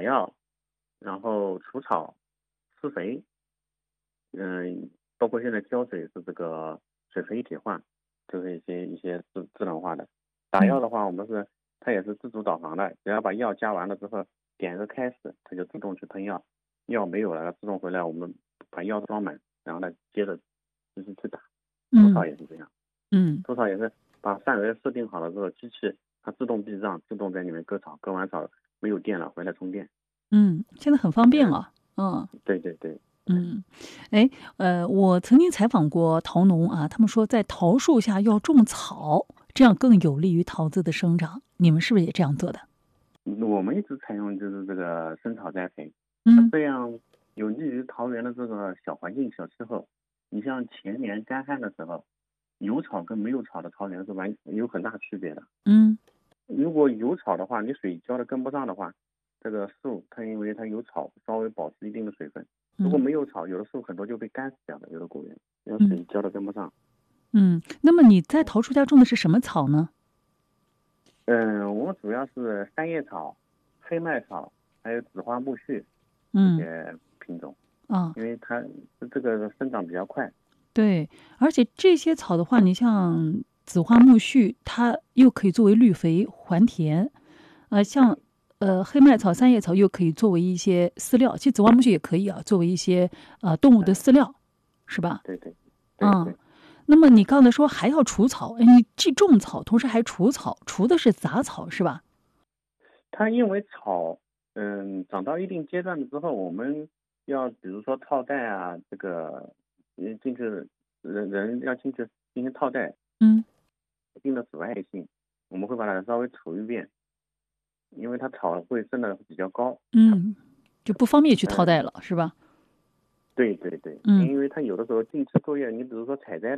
药，然后除草、施肥，包括现在浇水是这个水肥一体化，就是一些智能化的。打药的话，它也是自主导航的，只要把药加完了之后，点个开始，它就自动去喷药，药没有了，它自动回来，我们把药装满，然后呢接着继续去打。除草也是这样，除草也是把范围设定好了之后，机器它自动避障，自动在里面割草，割完草没有电了回来充电。 现在很方便了。 对对对。 我曾经采访过桃农啊，他们说在桃树下要种草，这样更有利于桃子的生长。你们是不是也这样做的？ 我们一直采用就是这个生草栽培，这样有利于桃园的这个小环境、小气候。你像前年干旱的时候，有草跟没有草的桃园是有很大区别的。如果有草的话，你水浇的跟不上的话，这个树它因为它有草，稍微保持一定的水分。如果没有草，有的树很多就被干死掉了，有的果园因为水浇的跟不上。 那么你在桃树家种的是什么草呢？ 我们主要是三叶草、黑麦草，还有紫花苜蓿这些品种。因为它这个生长比较快。 对，而且这些草的话，你像紫花苜蓿，它又可以作为绿肥还田，像黑麦草、三叶草又可以作为一些饲料，其实紫花苜蓿也可以作为一些动物的饲料，是吧？ 对。 那么你刚才说还要除草，你既种草，同时还除草，除的是杂草是吧？ 它因为草，长到一定阶段了之后，我们要比如说套袋啊，这个进去人要进去进行套袋，一定的阻碍性，我们会把它稍微除一遍，因为它草会生得比较高， 就不方便去套袋了，是吧？ 对，因为它有的时候近期作业，你比如说采摘